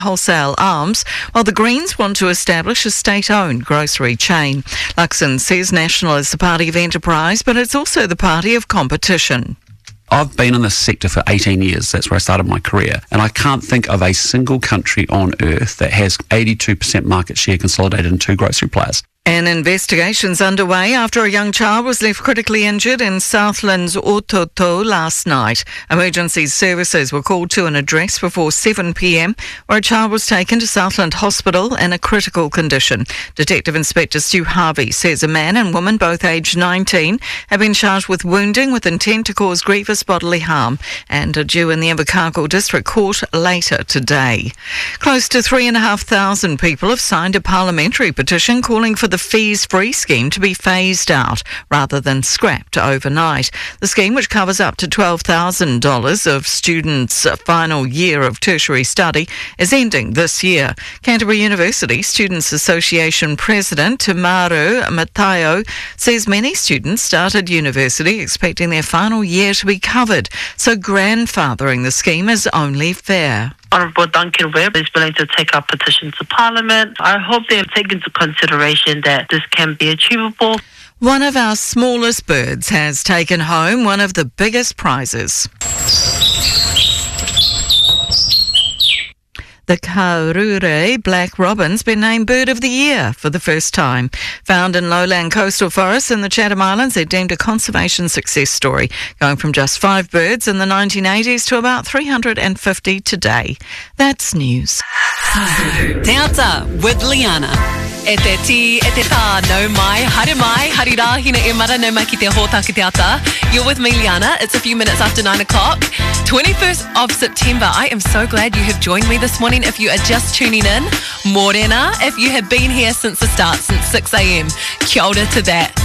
wholesale arms, while the Greens want to establish a state-owned grocery chain. Luxon says National is the party of enterprise, but it's also the party of competition. I've been in this sector for 18 years. That's where I started my career. And I can't think of a single country on earth that has 82% market share consolidated in two grocery players. An investigation's underway after a young child was left critically injured in Southland's Ototo last night. Emergency services were called to an address before 7 p.m, where a child was taken to Southland Hospital in a critical condition. Detective Inspector Stu Harvey says a man and woman, both aged 19, have been charged with wounding with intent to cause grievous bodily harm and are due in the Invercargill District Court later today. Close to 3,500 people have signed a parliamentary petition calling for the fees-free scheme to be phased out rather than scrapped overnight. The scheme, which covers up to $12,000 of students' final year of tertiary study, is ending this year. Canterbury University Students' Association President Tamaru Matayo says many students started university expecting their final year to be covered, so grandfathering the scheme is only fair. Honourable Duncan Webb is willing to take our petition to Parliament. I hope they have taken into consideration that this can be achievable. One of our smallest birds has taken home one of the biggest prizes. The Karure Black Robin's been named Bird of the Year for the first time. Found in lowland coastal forests in the Chatham Islands, they're deemed a conservation success story, going from just 5 birds in the 1980s to about 350 today. That's news. Te Ata with Liana. E te ti, e te tā, no mai, haere mai, harira, hina e mara, no mai ki te hōtaka te ata. You're with me, Liana. It's a few minutes after 9 o'clock. 21st of September. I am so glad you have joined me this morning. If you are just tuning in, morena. If you have been here since the start, since 6 a.m, kia ora to that.